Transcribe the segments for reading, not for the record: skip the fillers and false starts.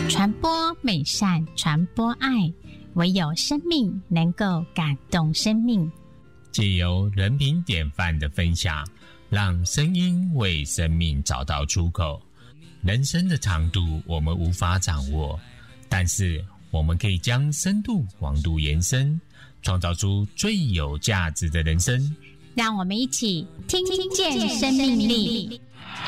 传播美善，传播爱，唯有生命能够感动生命。 藉由人品典范的分享，让声音为生命找到出口。人生的长度我们无法掌握，但是我们可以将深度广度延伸，创造出最有价值的人生。 让我们一起听见生命力。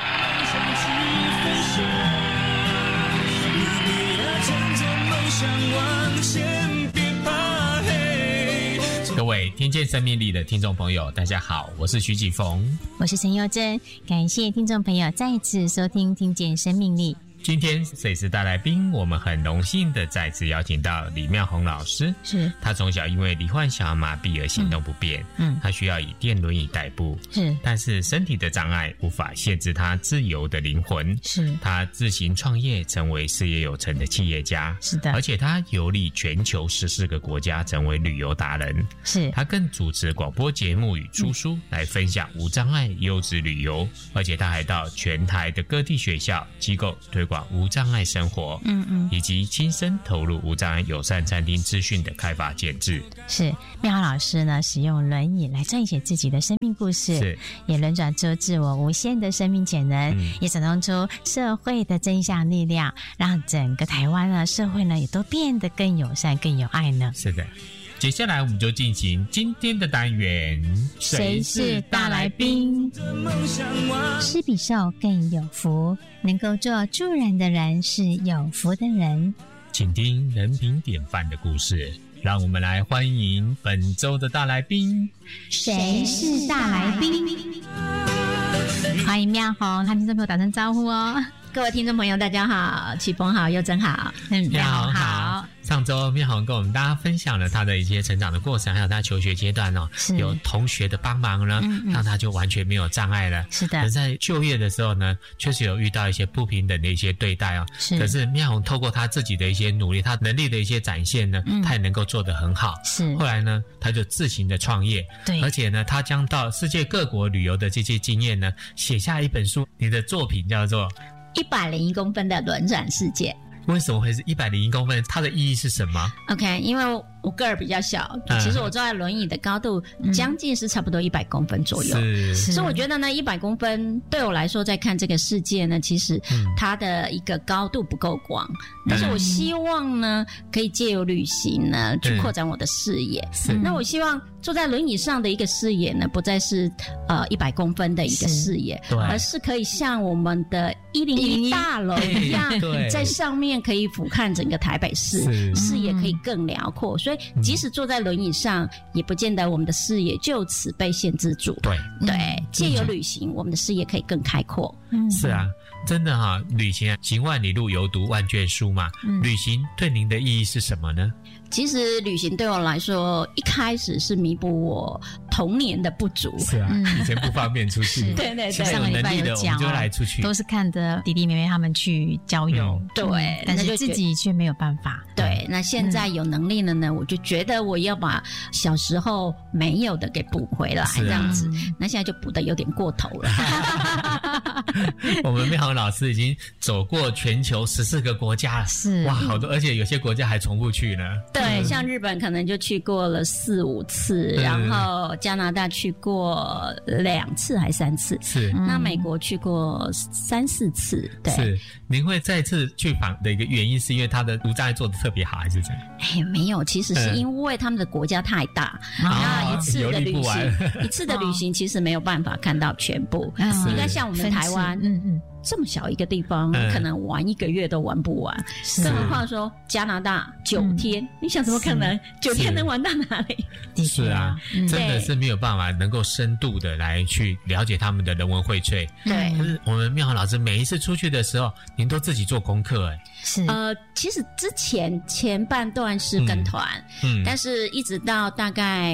各位听见生命力的听众朋友，大家好，我是徐启逢， 我是陈佑珍，感谢听众朋友再次收听听见生命力。 今天随时大来宾，我们很荣幸的再次邀请到李妙红老师。 是， 他从小因为罹患小儿麻痹而行动不便，他需要以电轮椅代步，是，但是身体的障碍无法限制他自由的灵魂，是，他自行创业，成为事业有成的企业家，是的，而且他游历全球14个国家，成为旅游达人，是，他更主持广播节目与出书，来分享无障碍优质旅游，而且他还到全台的各地学校机构推广无障碍生活，以及亲身投入无障碍友善餐厅资讯的开发建制。 是，妙豪老师呢，使用轮椅来撰写自己的生命故事，是，也轮转出自我无限的生命潜能，也展动出社会的正向力量，让整个台湾呢社会呢也都变得更友善、更有爱呢。 是的。接下来我们就进行今天的单元， 谁是大来宾？施比受更有福，能够做助人的人是有福的人。 请听人品典范的故事，让我们来欢迎本周的大来宾。 谁是大来宾？欢迎妙红和听众朋友打声招呼哦。 各位听众朋友大家好，启逢好，佑珍好， 妙红好。上周妙红跟我们大家分享了他的一些成长的过程，还有他求学阶段哦，有同学的帮忙呢，让他就完全没有障碍了。是的。可是在就业的时候呢，确实有遇到一些不平等的一些对待哦。是。可是妙红透过他自己的一些努力，他能力的一些展现呢，他也能够做得很好。是。后来呢，他就自行的创业，对，而且呢，他将到世界各国旅游的这些经验呢，写下一本书。你的作品叫做 101公分的轮转世界。 为什么会是101公分？它的意义是什么 ？OK， 因为我个儿比较小，其实我坐在轮椅的高度将近是差不多100公分左右，所以我觉得呢，100公分对我来说，在看这个世界呢，其实它的一个高度不够广，但是我希望呢，可以借由旅行呢，去扩展我的视野。那我希望坐在轮椅上的一个视野呢，不再是100公分的一个视野，而是可以像我们的101大楼一样，在上面可以俯瞰整个台北市，视野可以更辽阔。所以即使坐在轮椅上，也不见得我们的视野就此被限制住。对，借由旅行，我们的视野可以更开阔。 是啊，真的哈，旅行行万里路，犹读万卷书嘛。旅行对您的意义是什么呢？ 其实旅行对我来说，一开始是弥补我童年的不足。 是啊，以前不方便出去。 对， 上个礼拜有讲， 我们就来出去， 都是看着弟弟妹妹他们去郊游， 对， 但是自己却没有办法。 对，那现在有能力了呢，我就觉得我要把小时候没有的给补回来，这样子。那现在就补得有点过头了。 我们妙红老师已经走过全球14个国家了，是哇，好多，而且有些国家还重复去呢。 对，像日本可能就去过了4、5次，然后加拿大去过2次还3次，是。那美国去过3、4次，对。 是，您会再次去访的一个原因，是因为他的无障碍做得特别好，还是怎样？ 没有，其实是因为他们的国家太大，那一次的旅行其实没有办法看到全部。应该像我们台湾，这么小一个地方，可能玩1个月都玩不完，更何况说加拿大9天，你想怎么可能9天能玩到哪里？ 是啊，真的是没有办法能够深度的来去了解他们的人文荟萃。对，可是我们妙红老师每一次出去的时候，您都自己做功课。 是其实之前半段是跟团，但是一直到大概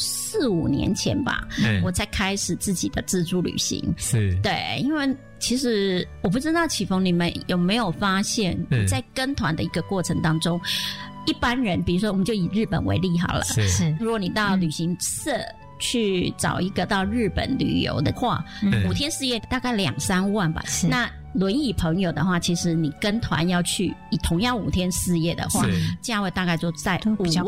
4、5年前吧，我才开始自己的自助旅行。是，对，因为其实我不知道启逢你们有没有发现，在跟团的一个过程当中，一般人比如说我们就以日本为例好了，是，如果你到旅行社去找一个到日本旅游的话，5天4夜大概2、3万吧。那轮椅朋友的话，其实你跟团要去以同样5天4夜的话，价位大概就在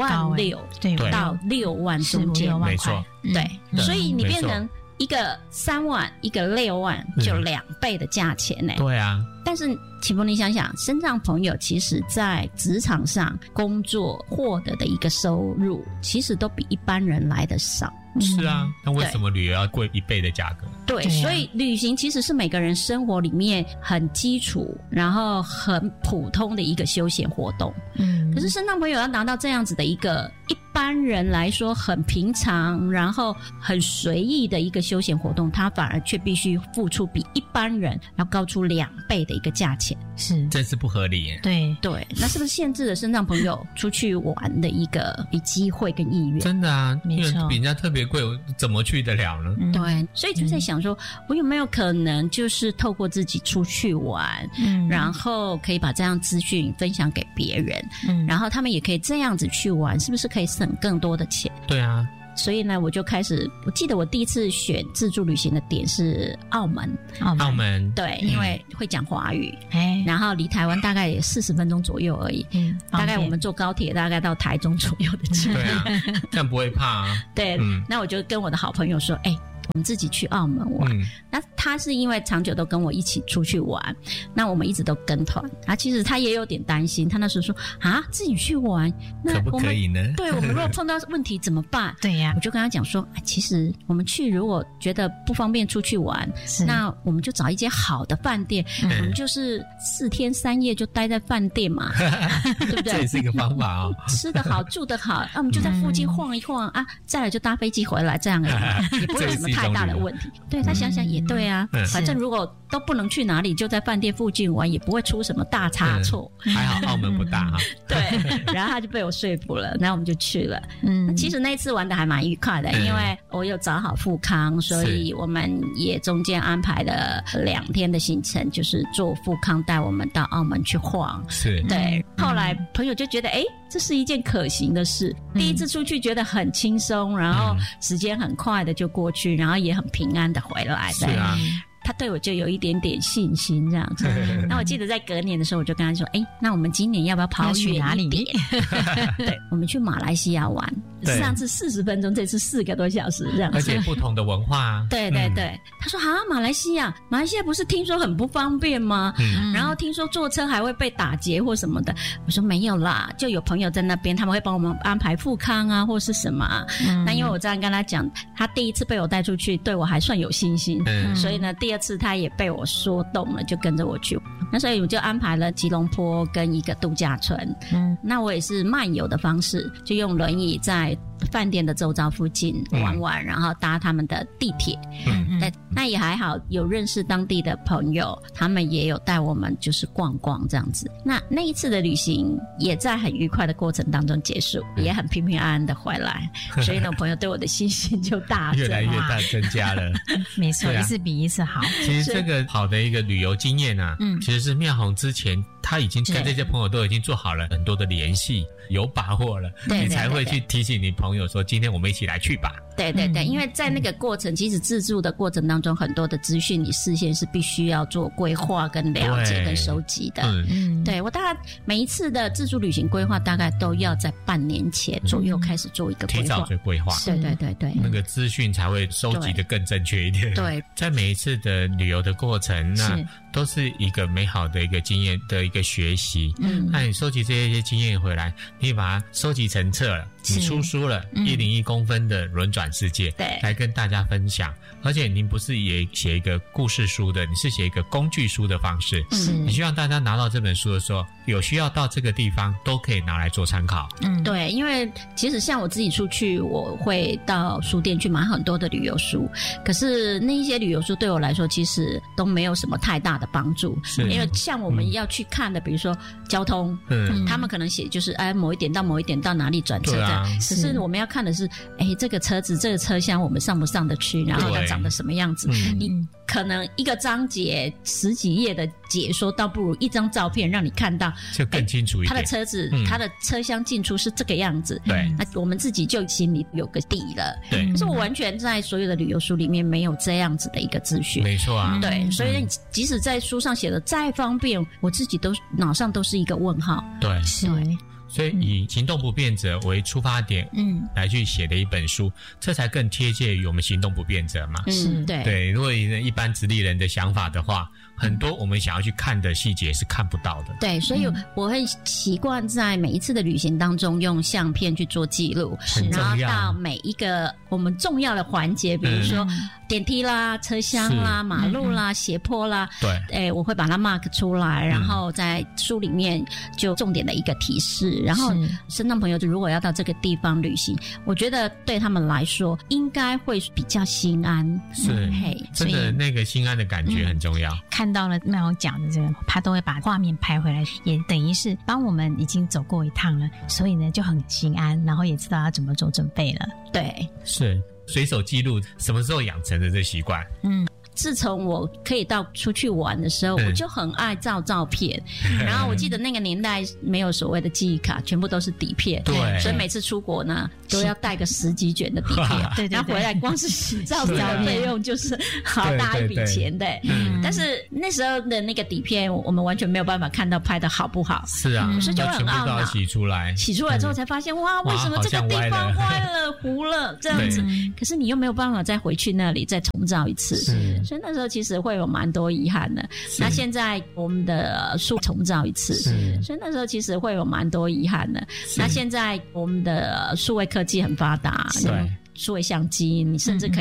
56000到6万中间， 没错， 对，所以你变成一个3万，一个6万，就2倍的价钱呢。 对啊， 但是启峰，你想想，身障朋友其实在职场上工作获得的一个收入，其实都比一般人来的少。 是啊，那为什么旅游要贵1倍的价格？ 对，所以旅行其实是每个人生活里面很基础，然后很普通的一个休闲活动。可是身障朋友要拿到这样子的一个一般人来说很平常，然后很随意的一个休闲活动，他反而却必须付出比一般人要高出2倍的一个价钱。 是， 真是不合理耶。 对， 那是不是限制了身障朋友出去玩的一个机会跟意愿？ 真的啊，因为比人家特别贵，我怎么去得了呢？ 对，所以就在想说，我有没有可能就是透过自己出去玩，然后可以把这样资讯分享给别人，然后他们也可以这样子去玩，是不是可以省更多的钱？ 对啊。 所以呢，我就开始，我记得我第一次选自助旅行的点是澳门。对，因为会讲华语，然后离台湾大概也40分钟左右而已，大概我们坐高铁大概到台中左右的距离。 对啊，这样不会怕啊。 对，那我就跟我的好朋友说，我们自己去澳门玩。那他是因为长久都跟我一起出去玩，那我们一直都跟团。其实他也有点担心，他那时候说自己去玩，那可不可以呢？ 对，我们如果碰到问题怎么办？ 对呀， 我就跟他讲说，其实我们去如果觉得不方便出去玩，那我们就找一间好的饭店，我们就是4天3夜就待在饭店嘛，对不对？ 这也是一个方法哦。 吃得好，住得好，我们就在附近晃一晃再来就搭飞机回来，这样也不会有什么太大的问题。对，他想想也对啊，反正如果都不能去哪里，就在饭店附近玩，也不会出什么大差错。 还好澳门不大哈。 对，然后他就被我说服了，然后我们就去了。其实那一次玩的还蛮愉快的，因为我有找好富康，所以我们也中间安排了2天的行程，就是坐富康带我们到澳门去晃。 是， 对。后来朋友就觉得，这是一件可行的事。第一次出去觉得很轻松，然后时间很快的就过去，然后也很平安的回来。 是啊。 他对我就有一点点信心这样子。那我记得在隔年的时候，我就跟他说，那我们今年要不要跑远一点？对，我们去马来西亚玩。上次40分钟，这次4个多小时这样子。 而且不同的文化啊。 对对对。他说马来西亚不是听说很不方便吗？然后听说坐车还会被打劫或什么的。我说没有啦，就有朋友在那边，他们会帮我们安排富康啊或是什么那因为我这样跟他讲，他第一次被我带出去，对我还算有信心。所以呢，第2次他也被我说动了，就跟着我去。那所以我就安排了吉隆坡跟一个度假村。那我也是漫游的方式，就用轮椅在饭店的周遭附近玩玩，然后搭他们的地铁。那也还好，有认识当地的朋友，他们也有带我们就是逛逛这样子。那一次的旅行也在很愉快的过程当中结束，也很平平安安的回来。所以呢，朋友对我的信心就大增， 越来越大增加了。 没错，一次比一次好。 其实这个好的一个旅游经验啊，其实是妙虹之前他已经跟这些朋友都已经做好了很多的联系，有把握了，你才会去提醒你朋友说，今天我们一起来去吧。 对对对，因为在那个过程，其实自助的过程当中，很多的资讯你事先是必须要做规划跟了解跟收集的。对，我大概每一次的自助旅行规划，大概都要在半年前左右开始做一个规划， 提早做规划。 对对对对， 那个资讯才会收集的更正确一点。 对， 在每一次的旅游的过程，那都是一个美好的一个经验的一个学习。那你收集这些经验回来，你把它收集成册了，你出书了，101公分的轮转世界， 对， 来跟大家分享。而且您不是也写一个故事书的，你是写一个工具书的方式。你希望大家拿到这本书的时候，有需要到这个地方都可以拿来做参考。 对，因为其实像我自己出去，我会到书店去买很多的旅游书，可是那一些旅游书对我来说其实都没有什么太大的帮助。因为像我们要去看的，比如说交通，他们可能写就是某一点到某一点到哪里转车站，可是我们要看的是这个车子这个车厢我们上不上得去，然后它长得什么样子。你可能一个章节10几页的解说，倒不如一张照片让你看到就更清楚一点。 它的车子它的车厢进出是这个样子， 对， 那我们自己就心里有个底了。 对， 可是我完全在所有的旅游书里面没有这样子的一个资讯。 没错啊， 对，所以即使在书上写的再方便，我自己都脑上都是一个问号。 对， 是。 所以以行动不便者为出发点，来去写的一本书，这才更贴切于我们行动不便者嘛。对。如果一般直立人的想法的话，很多我们想要去看的细节是看不到的。 对，所以我会习惯在每一次的旅行当中用相片去做记录，然后到每一个我们重要的环节，比如说电梯啦、车厢啦、马路啦、斜坡啦，对，我会把它 mark 出来，然后在书里面就重点的一个提示。然后身障朋友如果要到这个地方旅行，我觉得对他们来说应该会比较心安。 是，真的那个心安的感觉很重要。 看到了那我讲的这个，他都会把画面拍回来，也等于是帮我们已经走过一趟了，所以呢就很心安，然后也知道要怎么做准备了。 对， 是随手记录，什么时候养成的这习惯？ 自从我可以到出去玩的时候，我就很爱照片。然后我记得那个年代没有所谓的记忆卡，全部都是底片。 对， 所以每次出国呢，都要带个10几卷的底片。 对， 然后回来光是洗照片的费用就是好大一笔钱的。但是那时候的那个底片，我们完全没有办法看到拍的好不好。 是啊， 所以就很懊恼。 洗出来之后才发现，哇，为什么这个地方歪了、糊了这样子？可是你又没有办法再回去那里再重照一次。所以那时候其实会有蛮多遗憾的。那现在我们的数重照一次，所以那时候其实会有蛮多遗憾的。那现在我们的数位科技很发达，对，数位相机，你甚至可